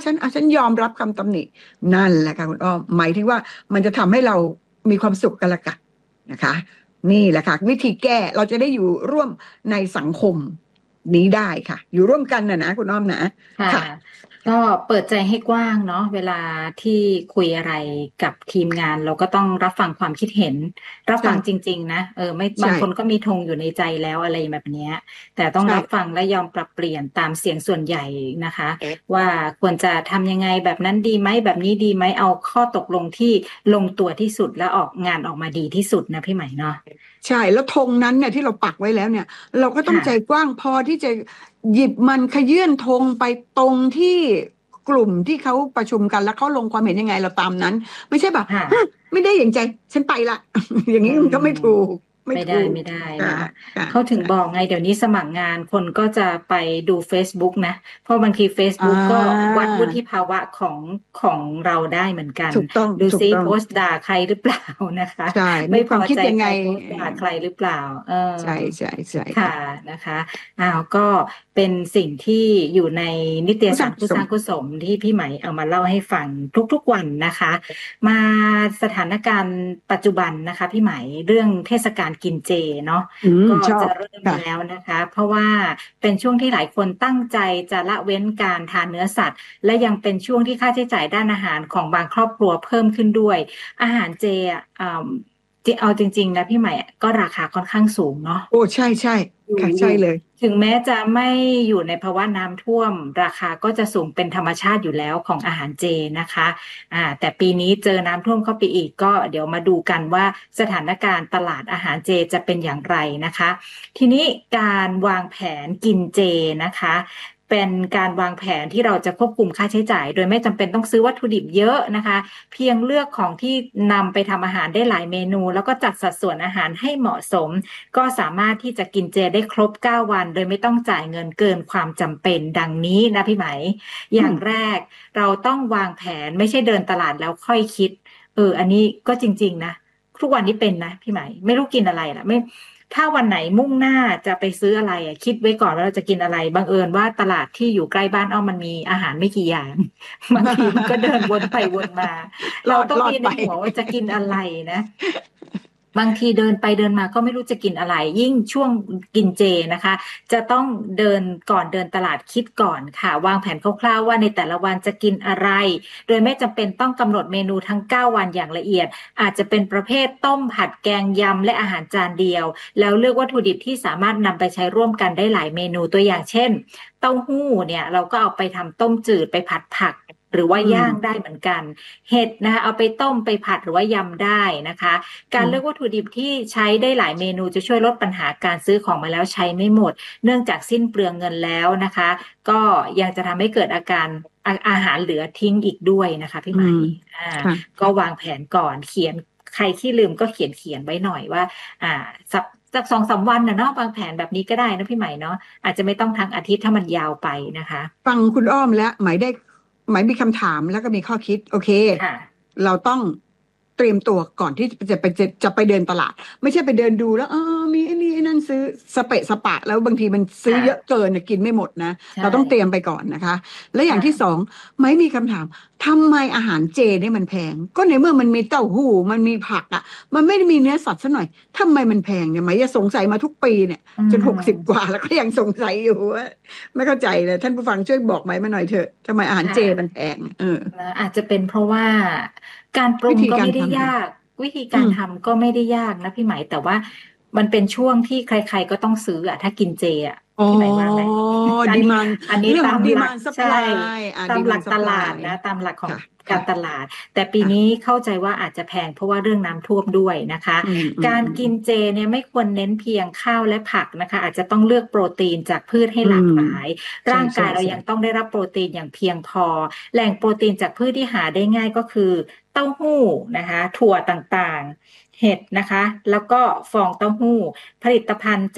ฉันยอมรับคำตำหนินั่นแหละค่ะคุณอ้อมหมายถึงว่ามันจะทำให้เรามีความสุขกันละกันนะคะนี่แหละค่ะวิธีแก้เราจะได้อยู่ร่วมในสังคมนี้ได้ค่ะอยู่ร่วมกันนะคุณอ้อมนะค่ะค่ะก็เปิดใจให้กว้างเนาะเวลาที่คุยอะไรกับทีมงานเราก็ต้องรับฟังความคิดเห็นรับฟังจใช่ริงๆนะไม่บางใช่คนก็มีธงอยู่ในใจแล้วอะไรแบบเนี้ยแต่ต้องใช่รับฟังและยอมปรับเปลี่ยนตามเสียงส่วนใหญ่นะคะว่าควรจะทำยังไงแบบนั้นดีไหมแบบนี้ดีไหมเอาข้อตกลงที่ลงตัวที่สุดและออกงานออกมาดีที่สุดนะพี่ใหม่เนาะใช่แล้วธงนั้นเนี่ยที่เราปักไว้แล้วเนี่ยเราก็ต้องใจค่ะกว้างพอที่จะหยิบมันขยื่นธงไปตรงที่กลุ่มที่เขาประชุมกันแล้วเขาลงความเห็นยังไงเราตามนั้นไม่ใช่แบบค่ะฮะไม่ได้อย่างใจฉันไปละอย่างอืนี้มันก็ไม่ถูมกไม่ไม่ถูกได้ไม่ได้ค่ะเนาะค่ะเขาถึงบอกค่ะไงเดี๋ยวนี้สมัครงานคนก็จะไปดู Facebook นะเพราะบางทีอ่ Facebook ก็าวัดวุฒิภาวะของเราได้เหมือนกันถูกต้องดูซิถูกต้องโพสต์ด่าใครหรือเปล่านะคะใช่ไม่มีความพอใจคิดยังไงใครโพสต์ด่าใครหรือเปล่าเออใช่ใช่ใช่ค่ะค่ะนะคะก็เป็นสิ่งที่อยู่ในนิตยผู้สารคู่สร้างกุศลสร้างคู่สมที่พี่ไหมเอามาเล่าให้ฟังทุกๆวันนะคะมาสถานการณ์ปัจจุบันนะคะพี่ไหมเรื่องเทศกาลกินเจเนาะก็ชอบจะเริ่มค่ะแล้วนะคะเพราะว่าเป็นช่วงที่หลายคนตั้งใจจะละเว้นการทานเนื้อสัตว์และยังเป็นช่วงที่ค่าใช้จ่ายด้านอาหารของบางครอบครัวเพิ่มขึ้นด้วยอาหารเจอ่ะเอาจริงๆนะพี่ใหม่ก็ราคาค่อนข้างสูงเนาะโอ้ใช่ใช่อยู่ค่ะใช่เลยถึงแม้จะไม่อยู่ในภาวะน้ำท่วมราคาก็จะสูงเป็นธรรมชาติอยู่แล้วของอาหารเจนะคะแต่ปีนี้เจอน้ำท่วมเข้าไปอีกก็เดี๋ยวมาดูกันว่าสถานการณ์ตลาดอาหารเจจะเป็นอย่างไรนะคะทีนี้การวางแผนกินเจนะคะเป็นการวางแผนที่เราจะควบคุมค่าใช้จ่ายโดยไม่จำเป็นต้องซื้อวัตถุดิบเยอะนะคะเพียงเลือกของที่นำไปทำอาหารได้หลายเมนูแล้วก็จัดสัดส่วนอาหารให้เหมาะสม ก็สามารถที่จะกินเจได้ครบ9วันโดยไม่ต้องจ่ายเงินเกินความจำเป็นดังนี้นะพี่ไหมอย่างแรกเราต้องวางแผนไม่ใช่เดินตลาดแล้วค่อยคิดอันนี้ก็จริงๆนะทุกวันนี้เป็นนะพี่ไหมไม่รู้กินอะไรล่ะไม่ถ้าวันไหนมุ่งหน้าจะไปซื้ออะไรคิดไว้ก่อนว่าเราจะกินอะไรบังเอิญว่าตลาดที่อยู่ใกล้บ้านมันมีอาหารไม่กี่อย่างบางทีมันก็เดินวนไปวนมารเราต้องอดรอดไปมีในหัวว่าจะกินอะไรนะ บางทีเดินไปเดินมาก็ไม่รู้จะกินอะไรยิ่งช่วงกินเจนะคะจะต้องเดินก่อนเดินตลาดคิดก่อนค่ะวางแผนคร่าวๆว่าในแต่ละวันจะกินอะไรโดยไม่จำเป็นต้องกำหนดเมนูทั้ง9วันอย่างละเอียดอาจจะเป็นประเภทต้มผัดแกงยำและอาหารจานเดียวแล้วเลือกวัตถุดิบที่สามารถนำไปใช้ร่วมกันได้หลายเมนูตัวอย่างเช่นเต้าหู้เนี่ยเราก็เอาไปทำต้มจืดไปผัดผักหรือว่าอืมย่างได้เหมือนกันเห็ดนะคะเอาไปต้มไปผัดหรือว่ายำได้นะคะอืการเลือกวัตมถุดิบที่ใช้ได้หลายเมนูจะช่วยลดปัญหาการซื้อของมาแล้วใช้ไม่หมดเนื่องจากสิ้นเปลืองเงินแล้วนะคะก็ยังจะทำให้เกิดอาการอาหารเหลือทิ้งอีกด้วยนะคะพี่ไหมอืมอ่าค่ะก็วางแผนก่อนเขียนใครที่ลืมก็เขียนไว้หน่อยว่าอ่าสัก2-3 วันนะเนาะวางแผนแบบนี้ก็ได้นะพี่ใหม่เนาะอาจจะไม่ต้องทั้งอาทิตย์ถ้ามันยาวไปนะคะฟังคุณอ้อมแล้วหมายมีคำถามแล้วก็มีข้อคิดโอเคค่ะเราต้องเตรียมตัวก่อนที่จะไปเดินตลาดไม่ใช่ไปเดินดูแล้วมีไอ้นี่ไอ้นั่นซื้อสเปะสปะแล้วบางทีมันซื้อค่ะเยอะเกินน่ะกินไม่หมดนะใช่เราต้องเตรียมไปก่อนนะคะและอย่างที่สค่ะองไม่มีคำถามทำไมอาหารเจเนี่ยมันแพงก็ในเมื่อมันมีเต้าหู้มันมีผักอ่ะมันไม่ได้มีเนื้อสัตว์ซะหน่อยทำไมมันแพงเนี่ยไหมจะสงสัยมาทุกปีเนี่ยอืจน60 กว่ามแล้วก็ยังสงสัยอยู่ว่า ไม่เข้าใจเลยท่านผู้ฟังช่วยบอกไหมมาหน่อยเถอะทำไมอาหารเจมันค่ะแพงนะอาจจะเป็นเพราะว่าการปรุวิธีงก็ไม่ได้การทำยากวิธีอืมการทำก็ไม่ได้ยากนะพี่ไหมแต่ว่ามันเป็นช่วงที่ใครๆก็ต้องซื้ออะถ้ากินเจอะอ๋อพี่ไหมว่าไหมอันนี้ดีมันอันนี้เรื่องของดีตามหลักมานซัพพใช่ลายตามหลักดีมานซัพพลาตลาดยนะตามหลักของค่ะการค่ะตลาดแต่ปีค่ะนี้เข้าใจว่าอาจจะแพงเพราะว่าเรื่องน้ำท่วมด้วยนะคะอืมอืมการอืมกินเจเนี่ยไม่ควรเน้นเพียงข้าวและผักนะคะอาจจะต้องเลือกโปรตีนจากพืชให้อืมหลากหลายใช่ร่างใช่ใช่กายเรายังต้องได้รับโปรตีนอย่างเพียงพอ แหล่งโปรตีนจากพืชที่หาได้ง่ายก็คือเต้าหู้นะคะถั่วต่างๆเห็ดนะคะแล้วก็ฟองเต้าหู้ผลิตภัณฑ์จาก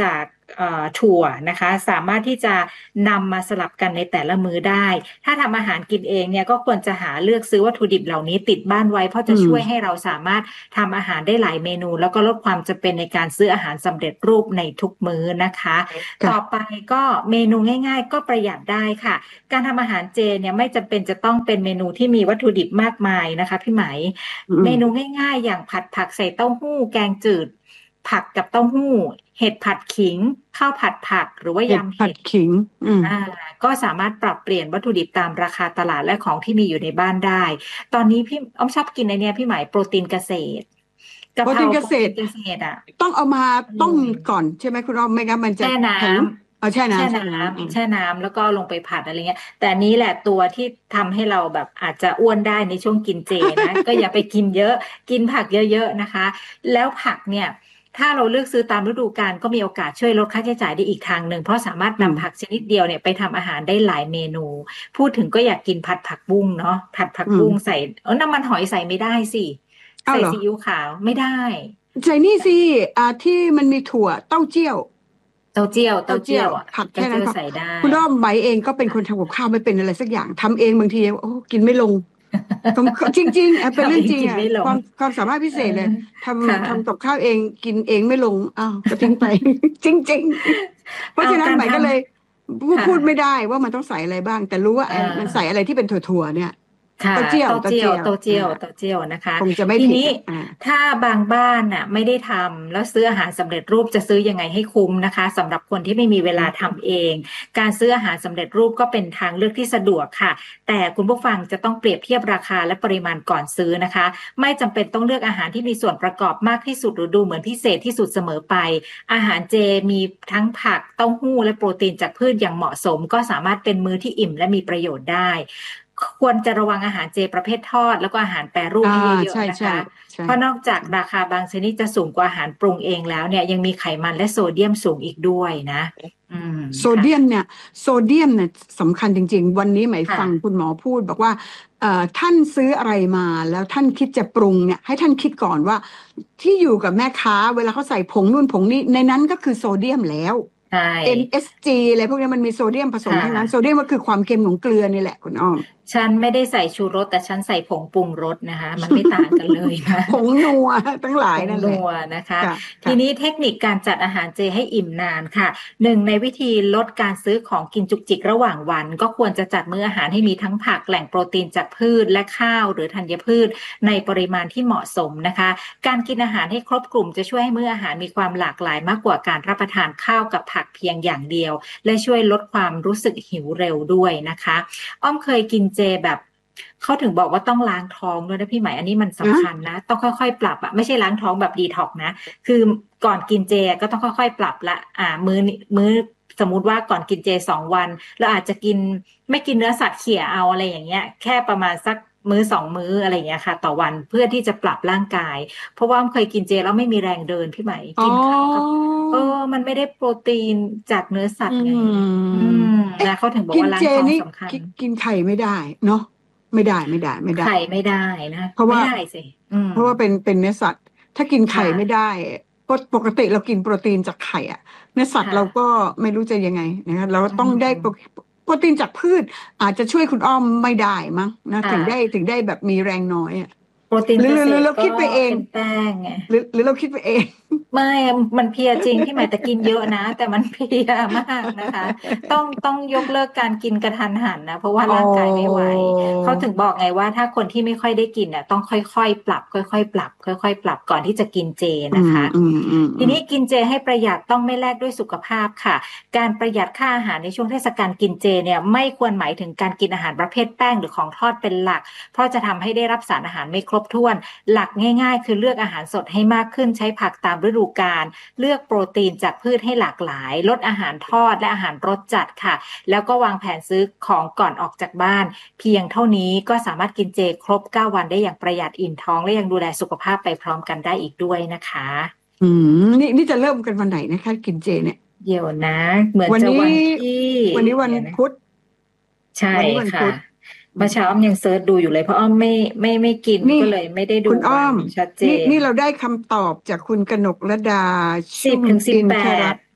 ถั่วนะคะสามารถที่จะนำมาสลับกันในแต่ละมื้อได้ถ้าทำอาหารกินเองเนี่ยก็ควรจะหาเลือกซื้อวัตถุดิบเหล่านี้ติดบ้านไว้เพราะจะช่วยให้เราสามารถทำอาหารได้หลายเมนูแล้วก็ลดความจำเป็นในการซื้ออาหารสำเร็จรูปในทุกมื้อนะคะต่อไปก็เมนูง่ายๆก็ประหยัดได้ค่ะการทำอาหารเจเนี่ยไม่จำเป็นจะต้องเป็นเมนูที่มีวัตถุดิบมากมายนะคะพี่ไหมเมนูง่ายๆอย่างผัดผักใส่เต้าหู้แกงจืดผักกับเต้าหู้เห็ดผัดขิงข้าวผัดผักหรือว่าเห็ดยำผัเห็ดดขิงอ่าก็สามารถปรับเปลี่ยนวัตถุดิบตามราคาตลาดและของที่มีอยู่ในบ้านได้ตอนนี้พี่อ้อมชอบกินในเนี้ยพี่หมายโปรตีนเกษตรกะโปรเพราตีนเกษตรโปรตีนเกษตรอ่ะต้องเอามาต้มเลยก่อนใช่ไหมคุณอ้อมไม่งั้นมันจะแช่น้แข็งเอาแช่ำแช่น้ำแช่น้น้ำแช่น้ำแล้วก็ลงไปผัดอะไรเงี้ยแต่อันนี้แหละตัวที่ทำให้เราแบบอาจจะอ้วนได้ในช่วงกินเจนะก็อย่าไปกินเยอะกินผักเยอะๆนะคะแล้วผักเนี่ยถ้าเราเลือกซื้อตามฤดูกาลก็มีโอกาสช่วยลดค่าใช้จ่ายได้อีกทางหนึ่งเพราะสามารถนำผักชนิดเดียวเนี่ยไปทำอาหารได้หลายเมนูพูดถึงก็อยากกินผัดผักบุ้งเนาะผัดผักบุ้งใส่น้ำมันหอยใส่ไม่ได้สิเอาเหรอใส่ซีอิ๊วขาวไม่ได้ใส่นี่สิที่มันมีถั่วเต้าเจี้ยวเต้าเจี้ยวเต้าเจี้ยวอ่ะผัดเต้าเจี้แค่นั้นพอยวใส่ได้คุณอ้อมใบเองก็เป็นคนทำกับข้าวไม่เป็นอะไรสักอย่างทำเองบางทีโอ้กินไม่ลงจริงๆเป็นเรื่องจริงทำเองกินไม่ลงความสามารถพิเออเศษเลยค่ะทำกับข้าวเองกินเองไม่ลงอ้าวก็ทิ้งไปจริงๆเพราะฉะนั้นเอาการทใบก็เลยำค่ะพูดไม่ได้ว่ามันต้องใส่อะไรบ้างแต่รู้ว่าเอมันใส่ออะไรที่เป็นถั่วเนี่ยค่ะเต้าเจี้ยวเต้าเจี้ยวเต้าเจี้ยวเต้าเจี้ยวนะคะคงจะไม่ทีนี้ผิดถ้าบางบ้านน่ะไม่ได้ทำแล้วซื้ออาหารสำเร็จรูปจะซื้อยังไงให้คุ้มนะคะสำหรับคนที่ไม่มีเวลาทำเองการซื้ออาหารสำเร็จรูปก็เป็นทางเลือกที่สะดวกค่ะแต่คุณผู้ฟังจะต้องเปรียบเทียบราคาและปริมาณก่อนซื้อนะคะไม่จำเป็นต้องเลือกอาหารที่มีส่วนประกอบมากที่สุดหรือดูเหมือนพิเศษที่สุดเสมอไปอาหารเจมีทั้งผักเต้าหู้และโปรตีนจากพืชอย่างเหมาะสมก็สามารถเป็นมื้อที่อิ่มและมีประโยชน์ได้ ควรจะระวังอาหารเจประเภททอดแล้วก็อาหารแปรรูปให้เยอะใช่ใช่ๆนะคะใช่เพราะนอกจากราคาบางชนิดจะสูงกว่าอาหารปรุงเองแล้วเนี่ยยังมีไขมันและโซเดียมสูงอีกด้วยนะโซค่ะเดียมเนี่ยสำคัญจริงๆวันนี้หมายฟังค่ะคุณหมอพูดบอกว่าท่านซื้ออะไรมาแล้วท่านคิดจะปรุงเนี่ยให้ท่านคิดก่อนว่าที่อยู่กับแม่ค้าเวลาเขาใส่ผงนู่นผงนี้ในนั้นก็คือโซเดียมแล้วใช่ MSG อะไรพวกนี้มันมีโซเดียมผสมค่ะทั้งนั้นโซเดียมก็คือความเค็มของเกลือนี่แหละคุณอ้อมฉันไม่ได้ใส่ชูรสแต่ฉันใส่ผงปรุงรสนะคะมันไม่ต่างกันเลยนะผงนัวทั้งหลาผงยนั่นแหละนัวนะคะค่ะทีค่ะนี้เทคนิคการจัดอาหารเจให้อิ่มนานค่ะหนึ่งในวิธีลดการซื้อของกินจุกจิกระหว่างวันก็ควรจะจัดมื้ออาหารให้มีทั้งผักแหล่งโปรตีนจากพืชและข้าวหรือธัญพืชในปริมาณที่เหมาะสมนะคะการกินอาหารให้ครบกลุ่มจะช่วยให้มื้ออาหารมีความหลากหลายมากกว่าการรับประทานข้าวกับผักเพียงอย่างเดียวและช่วยลดความรู้สึกหิวเร็วด้วยนะคะอ้อมเคยกินเจแบบเขาถึงบอกว่าต้องล้างท้องด้วยนะพี่หมายอันนี้มันนะสำคัญนะต้องค่อยๆปรับอะไม่ใช่ล้างท้องแบบดีท็อกนะคือก่อนกินเจก็ต้องค่อยๆปรับละมื้อสมมุติว่าก่อนกินเจ2 วันเราอาจจะกินไม่กินเนื้อสัตว์เขี่ยเอาอะไรอย่างเงี้ยแค่ประมาณสักมื้อ2 มื้ออะไรอย่างเงี้ยค่ะต่อวันเพื่อที่จะปรับร่างกายเพราะว่าเคยกินเจแล้วไม่มีแรงเดินพี่ไหมอ๋อกินข้าวกับมันไม่ได้โปรตีนจากเนื้อสัตอืว์ไงอืมมเอ๊ะนะเขาถึงบอกกินเจว่าล้างท้องนี่สำคัญกินไข่ไม่ได้เนาะไม่ได้ไข่ไม่ได้นะเพราะว่าไม่ได้สิเพราะว่าเป็นเนื้อสัตว์ถ้ากินไข่ไม่ค่ะได้ปกติเรากินโปรตีนจากไข่อะเนื้อสัตว์เราค่ะก็ไม่รู้จะยังไงนะคะเราอืต้องได้มโปรตีนจากพืชอาจจะช่วยคุณอ้อมไม่ได้มั้งนะค่ะถึงได้แบบมีแรงน้อยอะโปรตีนเกษหรือเราตรก็คิดไปเองเป็นแป้งไงหรือเราคิดไปเองไม่มันเพลียจริงพี่หมายแต่กินเยอะนะแต่มันเพลียมากนะคะต้องยกเลิกการกินกระทันหันนะเพราะว่าอ๋อร่างกายไม่ไหวเขาถึงบอกไงว่าถ้าคนที่ไม่ค่อยได้กินน่ะต้องค่อยๆปรับค่อยๆปรับค่อยๆปรับก่อนที่จะกินเจนะคะทีนี้กินเจให้ประหยัดต้องไม่แลกด้วยสุขภาพค่ะการประหยัดค่าอาหารในช่วงเทศกาลกินเจเนี่ยไม่ควรหมายถึงการกินอาหารประเภทแป้งหรือของทอดเป็นหลักเพราะจะทำให้ได้รับสารอาหารไม่ครบถ้วนหลักง่ายๆคือเลือกอาหารสดให้มากขึ้นใช้ผักตามฤดูกาลเลือกโปรตีนจากพืชให้หลากหลายลดอาหารทอดและอาหารรสจัดค่ะแล้วก็วางแผนซื้อของก่อนออกจากบ้านเพียงเท่านี้ก็สามารถกินเจครบ9 วันได้อย่างประหยัดอิ่มท้องและยังดูแลสุขภาพไปพร้อมกันได้อีกด้วยนะคะนี่จะเริ่มกันวันไหนนะคะกินเจเนี่ยเดี๋ยวนะเหมือนวันนี้จะวันที่วันเดี๋ยวนะพุธใช่วันนี้วันค่ะพุธเมื่อเช้าอ้อมยังเซิร์ชดูอยู่เลยเพราะอ้อมไม่กินนี่ก็เลยไม่ได้ดูคุณอ้วันอมชัดเจนนี่เราได้คำตอบจากคุณกนกลดาชุ่ม 10 ถึงอินท 18 รัตน์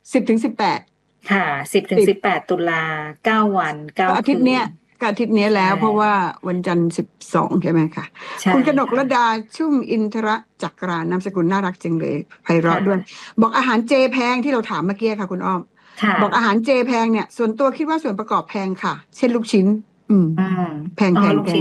10 ถึง 18 ค่ะ10 ถึง 18 ตุลา9 วันก็อาทิตย์ 9 คืเนี้ยนก็อาทิตย์เนี้ยแล้วใช่เพราะว่าวันจันทร์12ใช่ไหมคะใช่คุณกนกค่ะระดาชุ่มอินทรจักรานามสกุลน่ารักจังเลยไพเราะค่ะด้วย บอกอาหารเจแพงที่เราถามเมื่อกี้ค่ะคุณอ้อมค่ะบอกอาหารเจแพงเนี่ย ส่วนตัวคิดว่าส่วนประกอบแพงค่ะ เช่นลูกชิ้นอืมแพงอ๋อแพงลูกแพชิ้ง